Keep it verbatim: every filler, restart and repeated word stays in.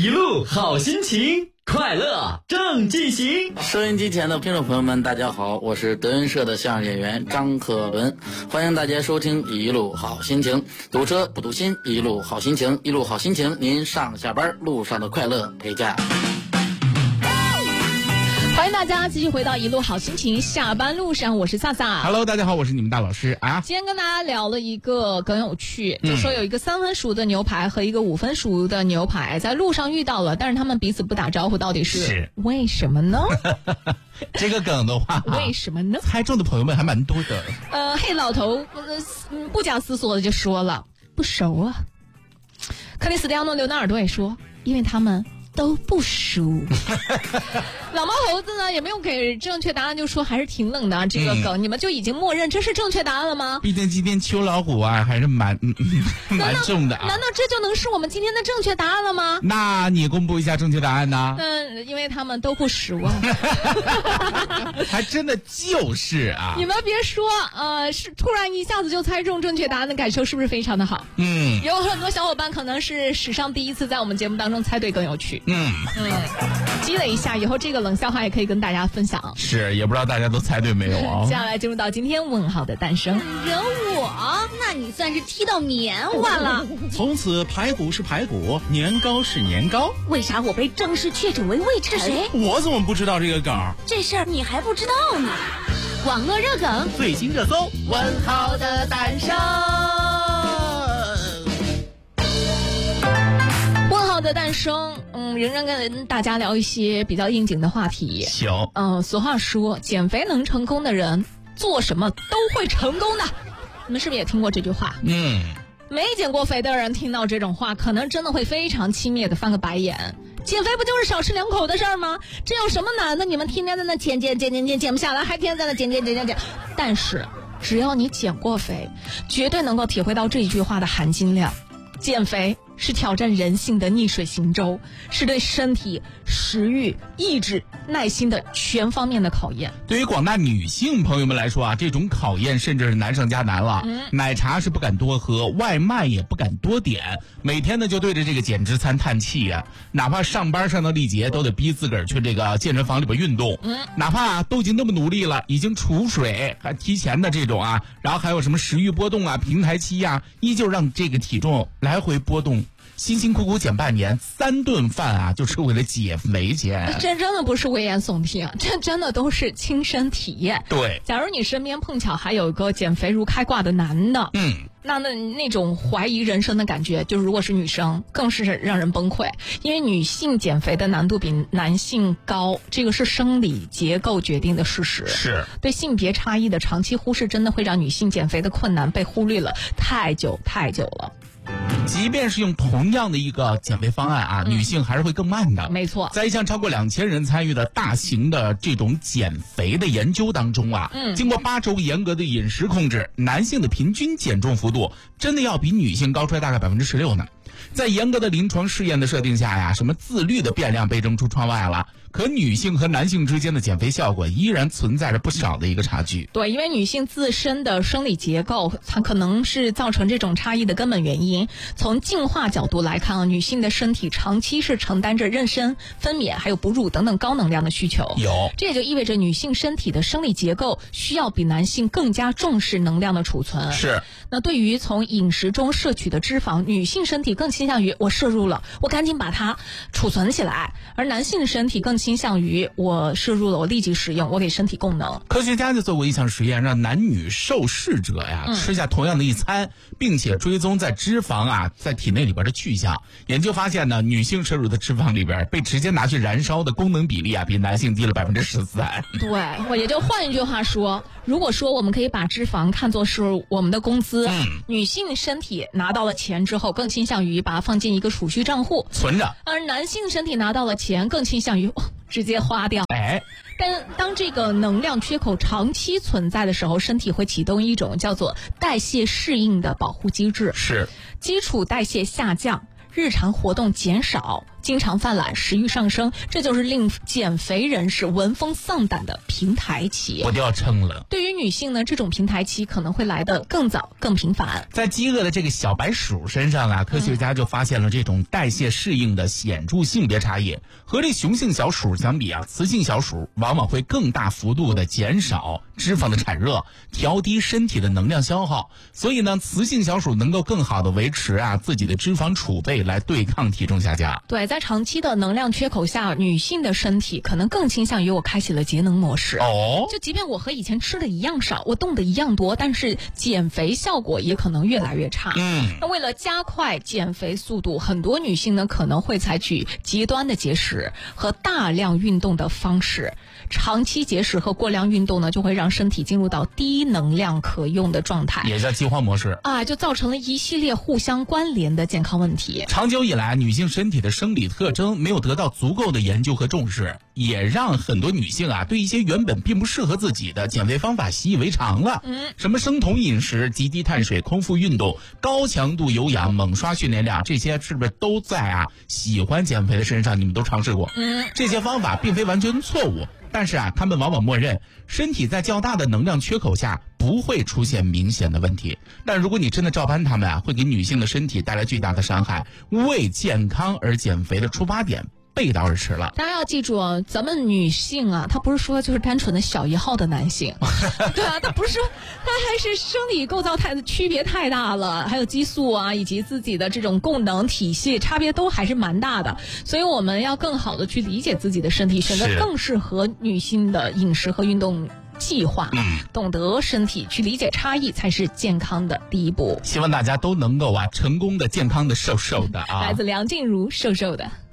一路好心情，快乐正进行。 收音机前的听众朋友们，大家好，我是德云社的相声演员张可伦，欢迎大家收听一路好心情。堵车不堵心，一路好心情，一路好心情，您上下班路上的快乐陪驾。 欢迎大家继续回到一路好心情，下班路上，我是萨萨。 Hello， 大家好，我是你们大老师啊。 今天跟大家聊了一个梗有趣，就说有一个三分熟的牛排和一个五分熟的牛排在路上遇到了，但是他们彼此不打招呼，到底是, 是为什么呢？ 这个梗的话， 为什么呢？ 猜中的朋友们还蛮多的。 呃，黑老头呃不假思索的就说了，不熟啊。克里斯蒂亚诺·刘纳尔多也说，因为他们都不熟。老毛猴子呢也没有给正确答案，就说还是挺冷的、啊、这个梗、嗯、你们就已经默认这是正确答案了吗？ 毕竟今天秋老虎啊还是蛮嗯蛮重的啊。 难道这就能是我们今天的正确答案了吗？ 那你公布一下正确答案呢？ 嗯，因为他们都不熟啊。 还真的就是啊。 你们别说呃，是突然一下子就猜中正确答案的感受是不是非常的好？ 嗯， 有很多小伙伴可能是史上第一次在我们节目当中猜对更有趣。 嗯嗯，积累一下，以后这个冷笑话也可以跟大家分享。 是，也不知道大家都猜对没有啊？ 接下来进入到今天问号的诞生。 惹我，那你算是踢到棉花了。 从此排骨是排骨，年糕是年糕。 为啥我被正式确诊为胃沉？谁？ 我怎么不知道这个梗？ 这事儿你还不知道呢。网络热梗， 最新热搜， 问号的诞生。 问号的诞生，嗯，仍然跟大家聊一些比较应景的话题。 行， 嗯，俗话说，减肥能成功的人，做什么都会成功的。你们是不是也听过这句话？ 嗯， 没减过肥的人听到这种话，可能真的会非常轻蔑的翻个白眼。减肥不就是少吃两口的事儿吗？这有什么难的？你们天天在那减减减减减减不下来，还天天在那减减减减减。但是，只要你减过肥，绝对能够体会到这一句话的含金量。减肥是挑战人性的逆水行舟，是对身体、食欲、意志、耐心的全方面的考验。 对于广大女性朋友们来说啊，这种考验甚至是难上加难了。嗯、奶茶是不敢多喝，外卖也不敢多点，每天呢就对着这个减脂餐叹气啊。哪怕上班上到力竭，都得逼自个儿去这个健身房里边运动。嗯，哪怕、啊、都已经那么努力了，已经储水还提前的这种啊，然后还有什么食欲波动啊、平台期啊，依旧让这个体重来回波动。辛辛苦苦减半年，三顿饭啊，就是为了减肥钱。 这真的不是危言耸听，这真的都是亲身体验。 对， 假如你身边碰巧还有一个减肥如开挂的男的， 嗯， 那那那种怀疑人生的感觉，就是如果是女生，更是让人崩溃。因为女性减肥的难度比男性高，这个是生理结构决定的事实。 是对性别差异的长期忽视，真的会让女性减肥的困难被忽略了太久太久了。 即便是用同样的一个减肥方案啊，嗯、女性还是会更慢的。 没错， 在一项超过两千人参与的大型的这种减肥的研究当中啊，嗯，经过八周严格的饮食控制，男性的平均减重幅度真的要比女性高出来大概百分之十六呢。在严格的临床试验的设定下呀，什么自律的变量被扔出窗外了，可女性和男性之间的减肥效果依然存在着不少的一个差距。 对，因为女性自身的生理结构，它可能是造成这种差异的根本原因。从进化角度来看啊，女性的身体长期是承担着妊娠、分娩还有哺乳等等高能量的需求。 有， 这也就意味着女性身体的生理结构需要比男性更加重视能量的储存。 是。 那对于从饮食中摄取的脂肪，女性身体更倾向于我摄入了，我赶紧把它储存起来，而男性的身体更倾向于我摄入了，我立即使用，我给身体供能。 科学家就做过一项实验，让男女受试者呀、嗯、吃下同样的一餐，并且追踪在脂肪啊在体内里边的去向。研究发现呢，女性摄入的脂肪里边被直接拿去燃烧的功能比例啊，比男性低了百分之十三。 对，我也就换一句话说，如果说我们可以把脂肪看作是我们的工资，嗯，女性身体拿到了钱之后，更倾向于把它放进一个储蓄账户存着， 而男性身体拿到了钱，更倾向于、哦、直接花掉。 哎， 但当这个能量缺口长期存在的时候，身体会启动一种叫做代谢适应的保护机制， 是基础代谢下降，日常活动减少， 经常犯懒，食欲上升，这就是令减肥人士闻风丧胆的平台期。 我都要撑了。 对于女性呢，这种平台期可能会来得更早、更频繁。 在饥饿的这个小白鼠身上啊，科学家就发现了这种代谢适应的显著性别差异。和这雄性小鼠相比啊，雌性小鼠往往会更大幅度的减少脂肪的产热，调低身体的能量消耗。所以呢，雌性小鼠能够更好的维持啊自己的脂肪储备，来对抗体重下降。 对，在长期的能量缺口下，女性的身体可能更倾向于我开启了节能模式。 哦， 就即便我和以前吃的一样少，我动的一样多，但是减肥效果也可能越来越差。 嗯， 那为了加快减肥速度，很多女性呢可能会采取极端的节食和大量运动的方式。长期节食和过量运动呢，就会让身体进入到低能量可用的状态， 也叫饥荒模式啊，就造成了一系列互相关联的健康问题。 长久以来，女性身体的生理特征没有得到足够的研究和重视，也让很多女性啊对一些原本并不适合自己的减肥方法习以为常了。嗯，什么生酮饮食、极低碳水、空腹运动、高强度有氧、猛刷训练量，这些是不是都在啊喜欢减肥的身上你们都尝试过？嗯，这些方法并非完全错误。但是啊，他们往往默认身体在较大的能量缺口下不会出现明显的问题。但如果你真的照搬他们啊，会给女性的身体带来巨大的伤害，为健康而减肥的出发点背道而驰了。 大家要记住啊，咱们女性啊，她不是说就是单纯的小一号的男性，对啊，她不是说，她还是生理构造太区别太大了，还有激素啊，以及自己的这种功能体系差别都还是蛮大的。所以我们要更好的去理解自己的身体，选择更适合女性的饮食和运动计划，嗯，懂得身体去理解差异，才是健康的第一步。 希望大家都能够啊成功的、健康的、瘦瘦的啊。 来自梁静茹，瘦瘦的。